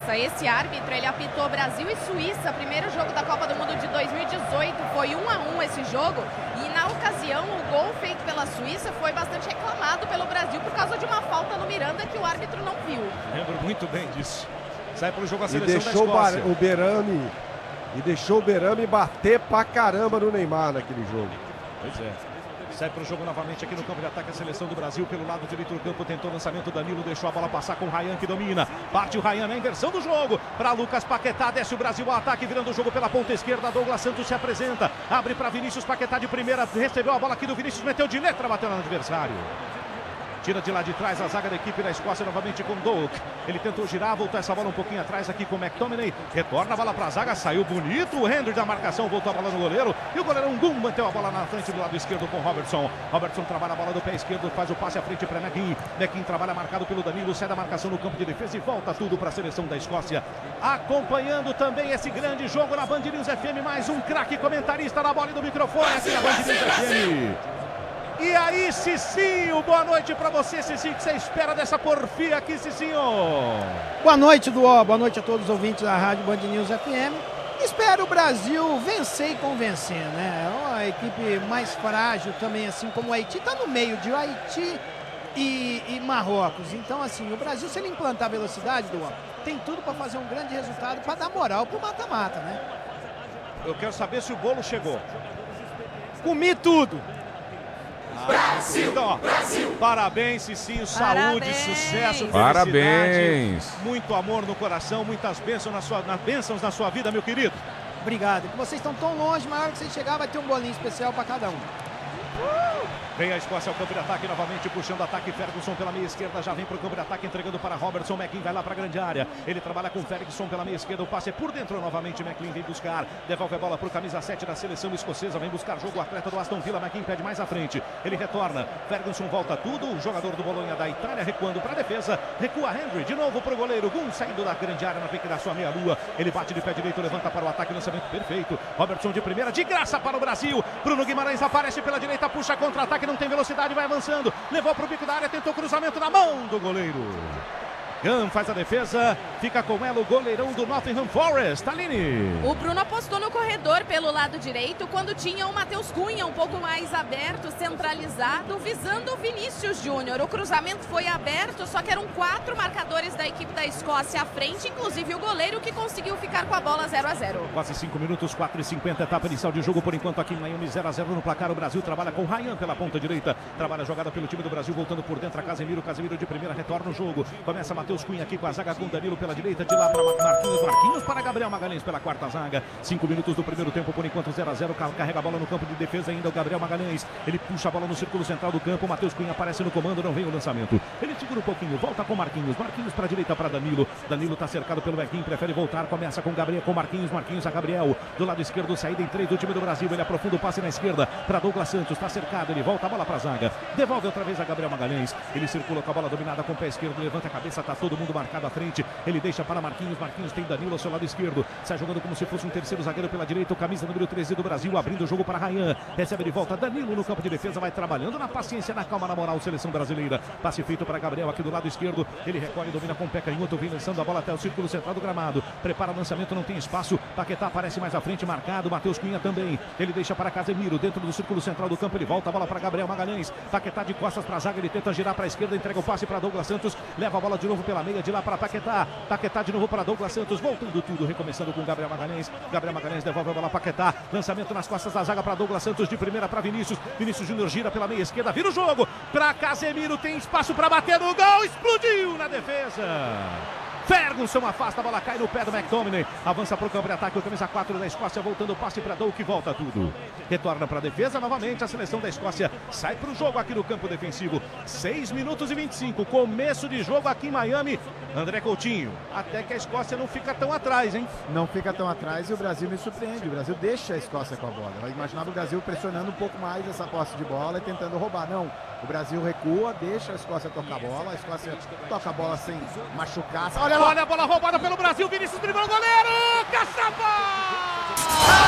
Suíça. Esse árbitro, ele apitou Brasil e Suíça, primeiro jogo da Copa do Mundo de 2018. Foi 1-1 esse jogo e na ocasião o gol feito pela Suíça foi bastante reclamado pelo Brasil por causa de uma falta no Miranda que o árbitro não viu. Lembro muito bem disso. Sai pro jogo a E seleção deixou da Escócia. o Berame bater pra caramba no Neymar naquele jogo. Pois é. Sai pro jogo novamente aqui no campo de ataque a seleção do Brasil pelo lado direito do campo, tentou o lançamento, Danilo deixou a bola passar com o Ryan que domina, parte o Ryan na inversão do jogo, para Lucas Paquetá, desce o Brasil ao ataque, virando o jogo pela ponta esquerda, Douglas Santos se apresenta, abre para Vinícius Paquetá de primeira, recebeu a bola aqui do Vinícius, meteu de letra, bateu no adversário. Tira de lá de trás a zaga da equipe da Escócia novamente com Doak. Ele tentou girar, voltou essa bola um pouquinho atrás aqui com o McTominay. Retorna a bola para a zaga, saiu bonito. O Hendry da marcação, voltou a bola no goleiro. E o goleirão Gum manteve a bola na frente do lado esquerdo com Robertson. Robertson trabalha a bola do pé esquerdo, faz o passe à frente para McKean. McKean trabalha marcado pelo Danilo, sai da marcação no campo de defesa e volta tudo para a seleção da Escócia. Acompanhando também esse grande jogo na Band News FM. Mais um craque comentarista na bola e do microfone aqui na Band News FM. E aí, Cicinho, boa noite pra você, Cicinho, que você espera dessa porfia aqui, Cicinho? Boa noite, Duó, boa noite a todos os ouvintes da Rádio Band News FM. Espero o Brasil vencer e convencer, né? É uma equipe mais frágil também, assim como o Haiti, tá no meio de Haiti e Marrocos. Então, assim, o Brasil, se ele implantar velocidade, Duó, tem tudo pra fazer um grande resultado, pra dar moral pro mata-mata, né? Eu quero saber se o bolo chegou. Comi tudo! Brasil, então, Brasil. Parabéns, Cicinho, saúde, sucesso, felicidade, parabéns, muito amor no coração, muitas bênçãos na sua vida, meu querido. Obrigado, que vocês estão tão longe, mas na hora que vocês chegar vai ter um bolinho especial para cada um. Vem a Escócia ao campo de ataque novamente, puxando ataque, Ferguson pela meia esquerda, já vem para o campo de ataque, entregando para Robertson, McKean vai lá para a grande área, ele trabalha com Ferguson pela meia esquerda, o passe é por dentro novamente, McKean vem buscar, devolve a bola para o camisa 7 da seleção escocesa, vem buscar jogo, o atleta do Aston Villa, McKean pede mais à frente, ele retorna, Ferguson volta tudo, o jogador do Bolonha da Itália recuando para a defesa, recua Hendry, de novo para o goleiro, Gum saindo da grande área na pique da sua meia-lua, ele bate de pé direito, levanta para o ataque, lançamento perfeito, Robertson de primeira, de graça para o Brasil, Bruno Guimarães aparece pela direita, puxa contra-ataque, não tem velocidade, vai avançando, levou para o bico da área, tentou cruzamento na mão do goleiro. Gunn faz a defesa, fica com ela o goleirão do Nottingham Forest, Aline. O Bruno apostou no corredor pelo lado direito quando tinha o Matheus Cunha um pouco mais aberto, centralizado, visando o Vinícius Júnior. O cruzamento foi aberto, só que eram 4 marcadores da equipe da Escócia à frente, inclusive o goleiro que conseguiu ficar com a bola 0-0. Quase 5 minutos, 4:50, etapa inicial de jogo por enquanto aqui em Miami, 0-0 no placar. O Brasil trabalha com Ryan pela ponta direita, trabalha a jogada pelo time do Brasil, voltando por dentro a Casemiro de primeira, retorna o jogo, começa a Matheus Cunha aqui com a zaga com Danilo pela direita, de lá para Marquinhos para Gabriel Magalhães pela quarta zaga, 5 minutos do primeiro tempo, por enquanto 0-0, carrega a bola no campo de defesa ainda o Gabriel Magalhães, ele puxa a bola no círculo central do campo, Matheus Cunha aparece no comando, não vem o lançamento, ele segura um pouquinho, volta com Marquinhos para a direita para Danilo está cercado pelo Bequim, prefere voltar, começa com Gabriel, com Marquinhos a Gabriel, do lado esquerdo, saída em 3 do time do Brasil, ele aprofunda o passe na esquerda para Douglas Santos, está cercado, ele volta a bola para a zaga, devolve outra vez a Gabriel Magalhães, ele circula com a bola dominada com o pé esquerdo, levanta a cabeça, está todo mundo marcado à frente, ele deixa para Marquinhos tem Danilo ao seu lado esquerdo, sai jogando como se fosse um terceiro zagueiro pela direita, o camisa número 13 do Brasil, abrindo o jogo para Ryan, recebe de volta Danilo no campo de defesa, vai trabalhando na paciência, na calma, na moral, seleção brasileira, passe feito para Gabriel aqui do lado esquerdo, ele recolhe, domina com o pé canhoto, vem lançando a bola até o círculo central do gramado, prepara o lançamento, não tem espaço, Paquetá aparece mais à frente, marcado, Matheus Cunha também, ele deixa para Casemiro, dentro do círculo central do campo, ele volta a bola para Gabriel Magalhães, Paquetá de costas para a zaga, ele tenta girar para a esquerda, entrega o passe para Douglas Santos, leva a bola de novo pela meia, de lá para Paquetá de novo para Douglas Santos, voltando tudo, recomeçando com Gabriel Magalhães devolve a bola para Paquetá, lançamento nas costas da zaga para Douglas Santos, de primeira para Vinícius Júnior gira pela meia esquerda, vira o jogo para Casemiro, tem espaço para bater no gol, explodiu na defesa. Ferguson afasta, a bola cai no pé do McTominay, avança para o campo de ataque, o camisa 4 da Escócia, voltando o passe para Doug, que volta tudo. Retorna para a defesa, novamente a seleção da Escócia sai para o jogo aqui no campo defensivo. 6 minutos e 25, começo de jogo aqui em Miami. André Coutinho, até que a Escócia não fica tão atrás, hein? Não fica tão atrás e o Brasil me surpreende, o Brasil deixa a Escócia com a bola. Eu imaginava o Brasil pressionando um pouco mais essa posse de bola e tentando roubar, não. O Brasil recua, deixa a Escócia tocar a bola, a Escócia toca a bola sem machucar. Olha a bola roubada pelo Brasil, Vinícius driblou o goleiro, Caçapa!